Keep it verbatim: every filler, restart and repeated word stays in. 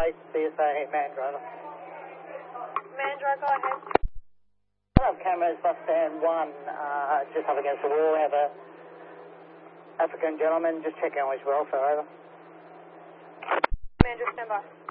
eight C S A Mandra. Mandra, go ahead. I have cameras, bus stand one, uh, just up against the wall. We have a African gentleman, just checking on his welfare, over. Mandra, stand by.